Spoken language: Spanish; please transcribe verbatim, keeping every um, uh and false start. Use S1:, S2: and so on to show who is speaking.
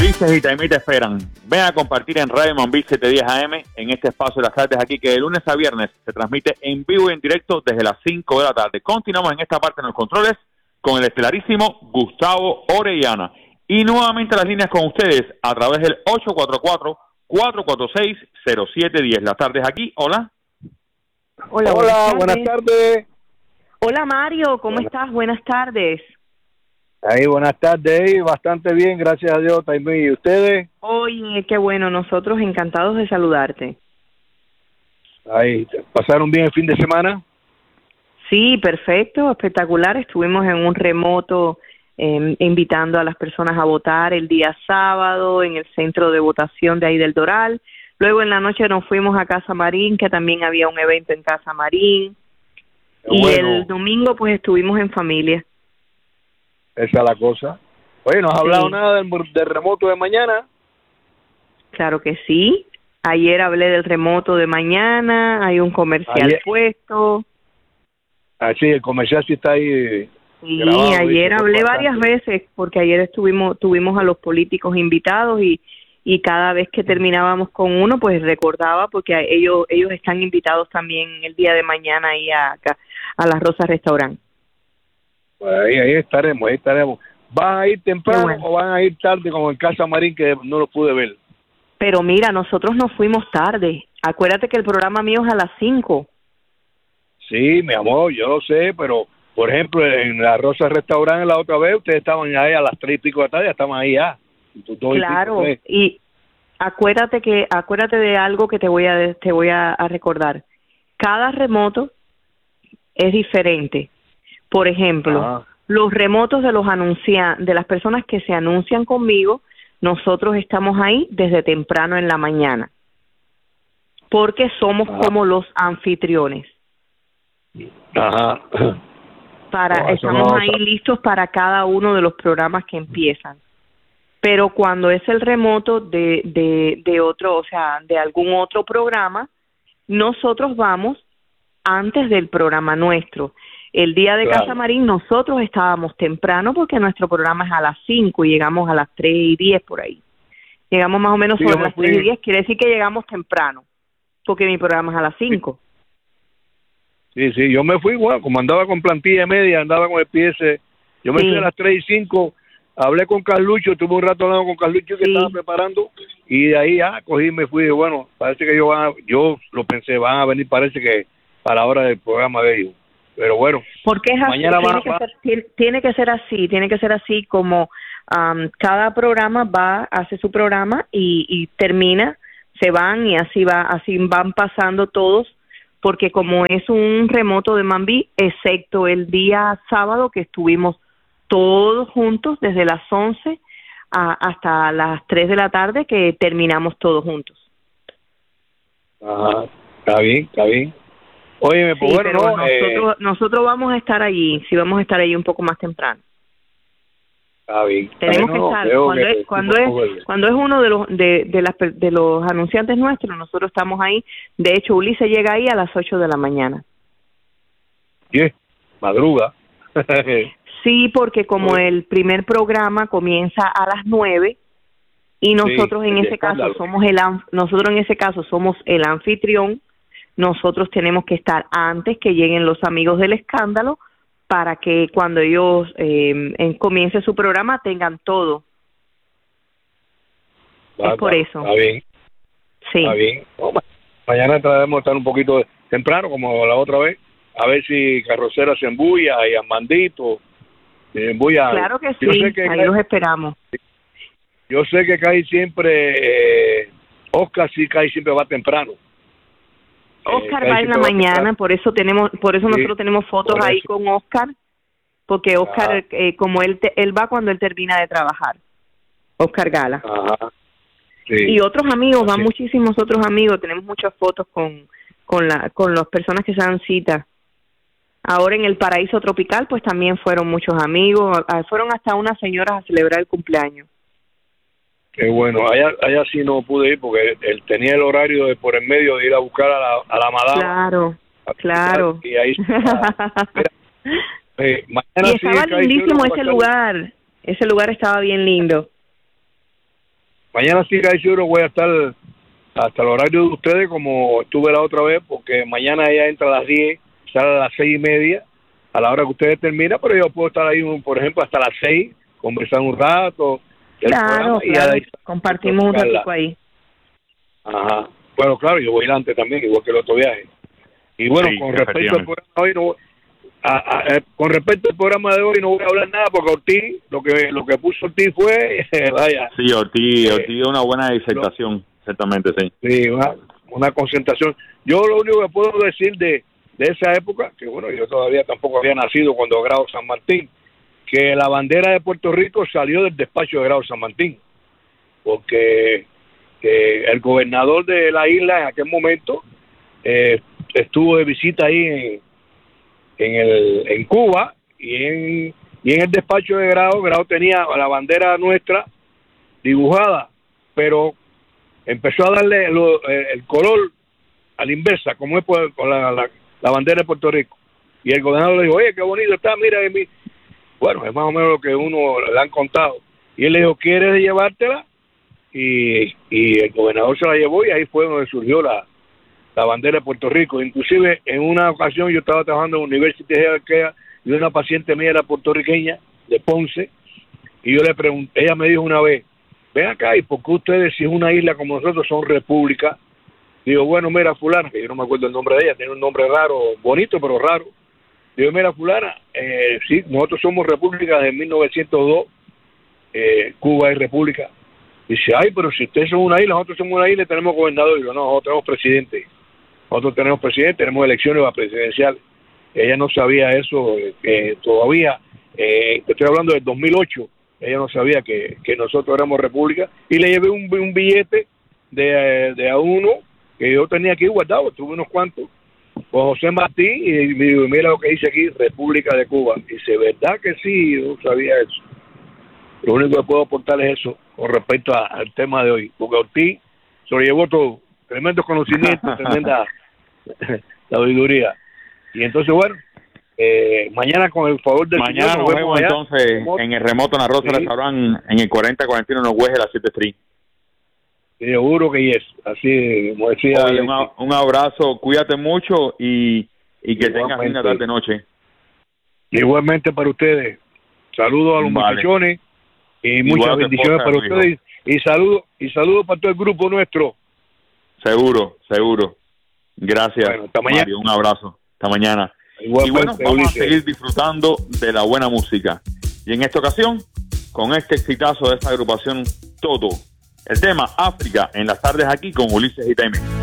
S1: Ulises y Taimí te esperan. Ven a compartir en Radio Mambí setecientos diez A M en este espacio de las tardes aquí que de lunes a viernes se transmite en vivo y en directo desde las cinco de la tarde. Continuamos en esta parte en los controles con el estelarísimo Gustavo Orellana. Y nuevamente las líneas con ustedes a través del ocho cuatro cuatro, cuatro cuatro seis, cero siete uno cero. Las tardes aquí, hola.
S2: Hola, Hola buenas, tardes. buenas tardes.
S3: Hola Mario, ¿cómo
S2: buenas.
S3: estás? Buenas tardes.
S2: Ahí, buenas tardes, bastante bien, gracias a Dios, Taimí. ¿Y ustedes?
S3: Oye, qué bueno, nosotros encantados de saludarte.
S2: Ahí, ¿pasaron bien el fin de semana?
S3: Sí, perfecto, espectacular. Estuvimos en un remoto eh, invitando a las personas a votar el día sábado en el centro de votación de ahí del Doral. Luego en la noche nos fuimos a Casa Marín, que también había un evento en Casa Marín. Qué y bueno. El domingo pues estuvimos en familia.
S2: Esa es la cosa. Oye, ¿no has sí. hablado nada del, del remoto de mañana?
S3: Claro que sí. Ayer hablé del remoto de mañana, hay un comercial ayer, puesto.
S2: Ah, sí, el comercial sí está ahí.
S3: Sí, grabado, ayer hablé varias veces, porque ayer estuvimos tuvimos a los políticos invitados y, y cada vez que terminábamos con uno, pues recordaba, porque ellos ellos están invitados también el día de mañana ahí a, a Las Rosas Restaurant.
S2: Pues ahí, ahí estaremos, ahí estaremos. ¿Van a ir temprano bueno. o van a ir tarde como en Casa Marín, que no lo pude ver?
S3: Pero mira, nosotros nos fuimos tarde. Acuérdate que el programa mío es a las cinco.
S2: Sí, mi amor, yo lo sé, pero, por ejemplo, en La Rosa Restaurante la otra vez, ustedes estaban ahí a las tres y pico de la tarde, ya estaban ahí ya.
S3: Claro, y, pico, y acuérdate que acuérdate de algo que te voy a te voy a, a recordar. Cada remoto es diferente. Por ejemplo, ah. los remotos de los anuncia de las personas que se anuncian conmigo, nosotros estamos ahí desde temprano en la mañana, porque somos ah. como los anfitriones.
S2: Ajá.
S3: Para no, estamos no, ahí no. listos para cada uno de los programas que empiezan. Pero cuando es el remoto de de de otro, o sea, de algún otro programa, nosotros vamos antes del programa nuestro. El día de claro. Casa Marín nosotros estábamos temprano porque nuestro programa es a las cinco y llegamos a las tres y diez por ahí. Llegamos más o menos sí, sobre las tres y diez, quiere decir que llegamos temprano, porque mi programa es a las cinco.
S2: Sí, sí, yo me fui igual, como andaba con plantilla media, andaba con el P S, yo me sí. fui a las tres y cinco, hablé con Carlucho, tuve un rato hablando con Carlucho que sí. estaba preparando, y de ahí ya cogí y me fui, bueno, parece que yo, van a, yo lo pensé, van a venir, parece que para la hora del programa de ellos. Pero bueno,
S3: porque es así, mañana tiene, va, que va. Ser, tiene, tiene que ser así, tiene que ser así como um, cada programa va, hace su programa y, y termina, se van y así va, así van pasando todos, porque como es un remoto de Mambí, excepto el día sábado que estuvimos todos juntos desde las once a, hasta las tres de la tarde que terminamos todos juntos.
S2: Ajá, está bien, está bien. Oye,
S3: sí,
S2: pues bueno,
S3: pero
S2: no,
S3: nosotros,
S2: eh,
S3: nosotros vamos a estar allí, sí vamos a estar allí un poco más temprano.
S2: Está bien.
S3: Tenemos
S2: no,
S3: que estar,
S2: no,
S3: cuando,
S2: que
S3: es, cuando, es, cuando es uno de los de, de, las, de los anunciantes nuestros, nosotros estamos ahí. De hecho, Ulises llega ahí a las ocho de la mañana.
S2: ¿Qué? Madruga.
S3: Sí, porque como Oye. el primer programa comienza a las nueve y nosotros sí, en ese caso somos el nosotros en ese caso somos el anfitrión. Nosotros tenemos que estar antes que lleguen los amigos del escándalo para que cuando ellos eh, comience su programa tengan todo. Va, es por va, eso.
S2: Está bien.
S3: Sí.
S2: Está bien. Oh, mañana trataremos de estar un poquito temprano, como la otra vez, a ver si Carrocera se embulla y Armandito se embulla.
S3: Claro que sí, sé que ahí los esperamos.
S2: Yo sé que Cai siempre, eh, Oscar sí Cai siempre va temprano.
S3: Oscar eh, va en la mañana, por eso tenemos, por eso sí, nosotros tenemos fotos ahí con Oscar, porque Oscar, eh, como él te, él va cuando él termina de trabajar, Oscar Gala.
S2: Ajá. Sí.
S3: Y otros amigos, van
S2: sí.
S3: muchísimos otros amigos, tenemos muchas fotos con con la con las personas que se dan cita. Ahora en el Paraíso Tropical, pues también fueron muchos amigos, fueron hasta unas señoras a celebrar el cumpleaños.
S2: Qué bueno, allá, allá sí no pude ir porque él tenía el horario de por en medio de ir a buscar a la, a la madama.
S3: Claro, claro.
S2: Y ahí mira, eh,
S3: y estaba lindísimo ese lugar, ese lugar estaba bien lindo.
S2: mañana sí que seguro voy a estar hasta el horario de ustedes como estuve la otra vez, porque mañana ella entra a las diez, sale a las seis y media, a la hora que ustedes terminan, pero yo puedo estar ahí, por ejemplo, hasta las seis, conversar un rato.
S3: Claro, claro, y compartimos un ratico ahí.
S2: Ajá. Bueno, claro, yo voy adelante también, igual que el otro viaje. Y bueno, sí, con respecto al programa de hoy, no, a, a, a, con respecto al programa de hoy no voy a hablar nada, porque Ortiz, lo que lo que puso Ortiz fue, vaya.
S1: Sí, Ortiz, eh, Ortiz dio una buena disertación, exactamente, sí.
S2: Sí, una, una concentración. Yo lo único que puedo decir de, de esa época, que bueno, yo todavía tampoco había nacido cuando Grado San Martín, que la bandera de Puerto Rico salió del despacho de Grado San Martín, porque que el gobernador de la isla en aquel momento eh, estuvo de visita ahí en, en el en Cuba y en y en el despacho de Grado, Grado tenía la bandera nuestra dibujada, pero empezó a darle lo, el color a la inversa, como es por, con la, la, la bandera de Puerto Rico. Y el gobernador le dijo, oye, qué bonito está, mira, mi... bueno, es más o menos lo que uno le han contado. Y él le dijo, ¿quieres llevártela? Y, y el gobernador se la llevó y ahí fue donde surgió la, la bandera de Puerto Rico. Inclusive en una ocasión yo estaba trabajando en la Universidad de Healthcare y una paciente mía era puertorriqueña de Ponce y yo le pregunté, ella me dijo una vez, ven acá, ¿y por qué ustedes, si es una isla como nosotros, son república? Digo, bueno, mira, fulana, que yo no me acuerdo el nombre de ella, tiene un nombre raro, bonito pero raro. Digo, mira, fulana, eh, sí, nosotros somos república desde mil novecientos dos, eh, Cuba es república. Dice, ay, pero si ustedes son una isla, nosotros somos una isla y tenemos gobernador. Digo, no, nosotros tenemos presidente. Nosotros tenemos presidente, tenemos elecciones presidenciales. Ella no sabía eso, que eh, todavía, eh, estoy hablando del dos mil ocho, ella no sabía que, que nosotros éramos república. Y le llevé un, un billete de, de a uno que yo tenía aquí guardado, tuve unos cuantos, con José Martín, y me digo, mira lo que dice aquí, República de Cuba. Y dice, ¿verdad que sí? Yo no sabía eso. Lo único que puedo aportar es eso con respecto a, al tema de hoy, porque Ortiz se lo llevó todo, tremendo conocimiento, tremenda sabiduría. Y entonces, bueno, eh, mañana con el favor del
S1: mañana
S2: Señor,
S1: nos vemos allá, entonces remoto. En el remoto en la Rosa, sí. Restaurante en el cuarenta cuarenta y uno West de la siete Street.
S2: Sí, seguro que es, así como decía.
S1: Oye, un, un abrazo, cuídate mucho y, y que tengas linda tarde noche.
S2: Igualmente para ustedes. Saludos a los vale. muchachones y muchas Igual bendiciones para ustedes hijo. y saludos y saludos para todo el grupo nuestro.
S1: Seguro, seguro. Gracias,
S2: bueno, hasta mañana.
S1: Mario, un abrazo. Hasta mañana.
S2: Igualmente,
S1: y bueno, vamos
S2: Ulises.
S1: a seguir disfrutando de la buena música. Y en esta ocasión, con este exitazo de esta agrupación Toto, el tema África en las tardes aquí con Ulises y Taimé.